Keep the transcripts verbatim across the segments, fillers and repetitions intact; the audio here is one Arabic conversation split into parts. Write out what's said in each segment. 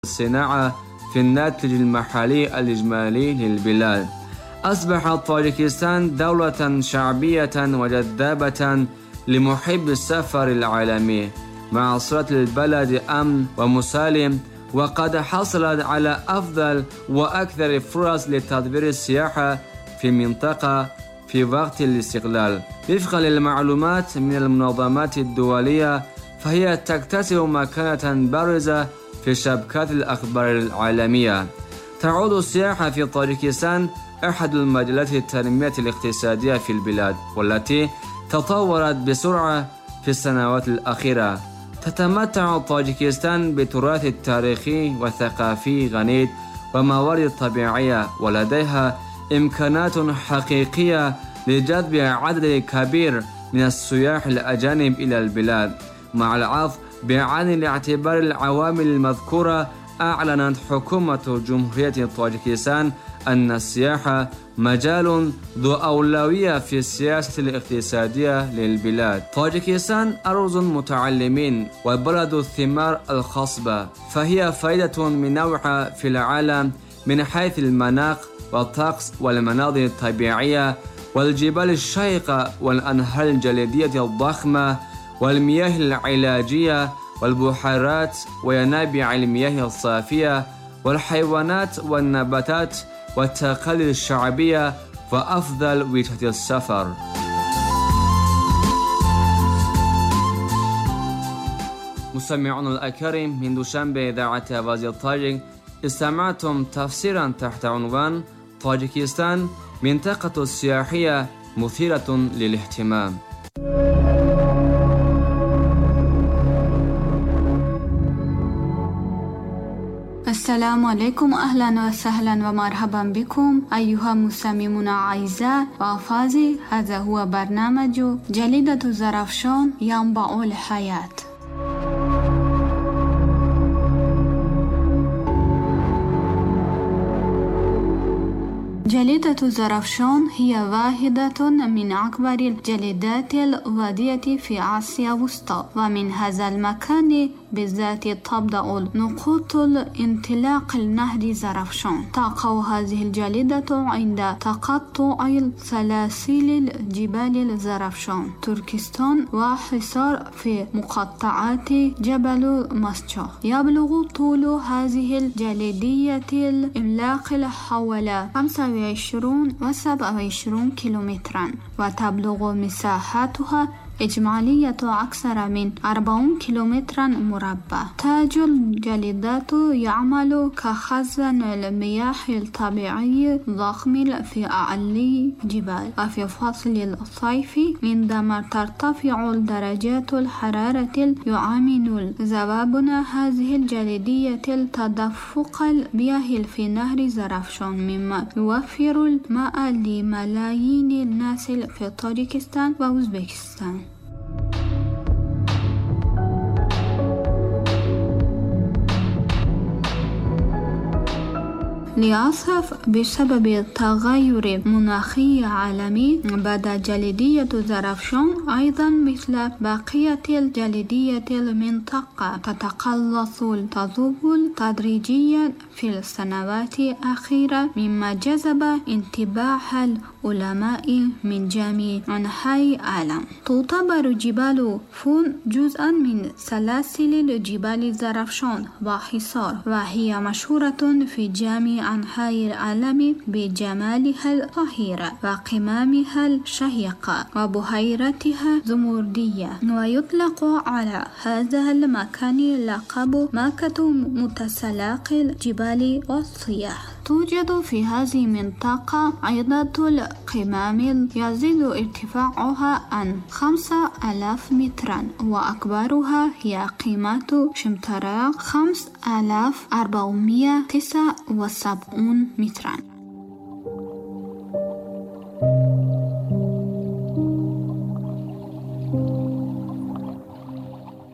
الصناعة في الناتج المحلي الإجمالي للبلاد. أصبحت طاجيكستان دولة شعبية وجذابة لمحب السفر العالمي، مع صلة البلد أمن ومسالم، وقد حصلت على أفضل وأكثر فرص لتطوير السياحة في المنطقة في وقت الاستقلال. وفقا للمعلومات من المنظمات الدولية، فهي تكتسب مكانة بارزة في شبكات الأخبار العالمية. تعود السياحة في طاجيكستان أحد المجالات التنمية الاقتصادية في البلاد، والتي تطورت بسرعة في السنوات الأخيرة. تتمتع طاجيكستان بتراث تاريخي وثقافي غني وموارد طبيعية، ولديها إمكانات حقيقية لجذب عدد كبير من السياح الأجانب إلى البلاد. مع العطف بعين الاعتبار العوامل المذكورة، أعلنت حكومة جمهورية طاجيكستان أن السياحة مجال ذو أولوية في السياسة الاقتصادية للبلاد. طاجيكستان أرض المتعلمين وبلد الثمار الخصبة، فهي فريدة من نوعها في العالم من حيث المناخ والطقس والمناظر الطبيعية والجبال الشيقة والأنهار الجليدية الضخمة والمياه العلاجية والبحيرات وينابيع المياه الصافية والحيوانات والنباتات والتقاليد الشعبية وأفضل وجهة السفر. مستمعون الأكارم، من دوشنبه إذاعة آواز الطاجيك استمعتم تفسيرا تحت عنوان طاجيكستان منطقة سياحية مثيرة للاهتمام. السلام عليكم، أهلا وسهلا ومرحبا بكم أيها المستمعون الأعزاء وأفاضل. هذا هو برنامج جليدة زرافشان ينبع الحياة. جليدة زرافشان هي واحدة من أكبر الجليدات الوادية في آسيا الوسطى، ومن هذا المكان بالذات تبدأ نقاط الانطلاق النهر زرافشان. تقع هذه الجليدة عند تقطع سلاسل جبال زرافشان تركستان وحصار في مقطعات جبل مسجح. يبلغ طول هذه الجليدية الإملاق حوالي خمسة وعشرين وسبعة وعشرين كيلومترا، وتبلغ مساحتها إجمالية أكثر من أربعين كيلومترا مربع. تاج الجليدات يعمل كخزان المياه الطبيعي ضخم في أعلى جبال، وفي فصل الصيف عندما ترتفع درجات الحرارة يعامل ذبابنا هذه الجليدية التدفق المياه في نهر زرافشان، مما يوفر الماء لملايين الناس في طاجيكستان وأوزبكستان. للأسف بسبب التغير المناخي العالمي، بدا جليدية زرافشان أيضا مثل بقية الجليدية المنطقة تتقلص وتذوب تدريجيا في السنوات الأخيرة، مما جذب انتباه العلماء من جميع أنحاء العالم. تعتبر جبال فون جزءا من سلاسل جبال زرافشان وحصار، وهي مشهورة في جميع أنحاء العالم بجمالها الطاهرة وقمامها الشهيقة وبحيرتها زمردية. ويطلق على هذا المكان لقب مكة متسلق الجبال والصياح. توجد في هذه المنطقة عدة القمام يزيد ارتفاعها عن خمسة آلاف مترا، وأكبرها هي قمة شمتراك خمسة آلاف وأربعمائة وتسعة وسبعين مترا.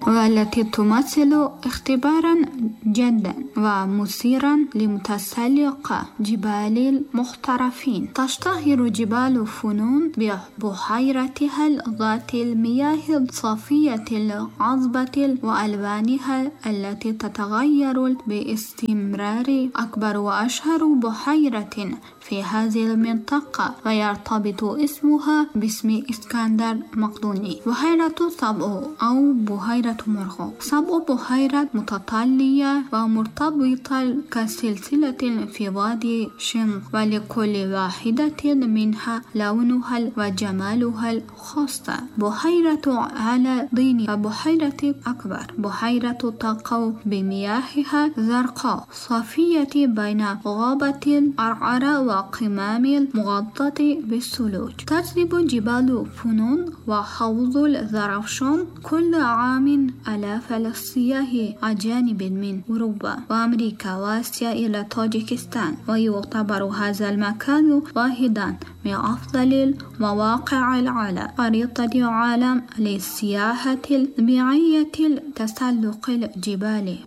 والتي تمثل اختبارا جدا ومثيرا لمتسلق جبال المحترفين. تشتهر جبال فنون ببحيرتها ذات المياه الصافية العذبة وألوانها التي تتغير باستمرار. أكبر وأشهر بحيرة في هذه المنطقة ويرتبط اسمها باسم اسكندر مقدوني بحيرة سبع أو بحيرة مرغو. سبع بحيرات متتالية ومرتبطة كسلسلة في وادي شنغ، ولكل واحدة منها لونها وجمالها الخاص. بحيرة على دين وبحيرة أكبر. بحيرة تقع بمياهها زرقاء صافية بين غابة العرعرة وقمام المغطاة بالثلوج. تجذب جبال فنون وحوض الزرافشان كل عام آلاف السياح أجانب من أوروبا وأمريكا وآسيا إلى طاجيكستان، ويعتبر هذا المكان واحدا من أفضل المواقع على خريطة العالم للسياحة الطبيعية تسلق الجبال.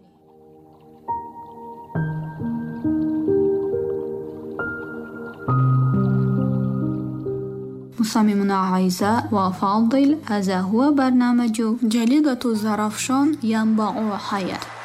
مصممون أعزاء وأفاضل، هذا هو برنامج جريدة الزرافشان ينبع حياة.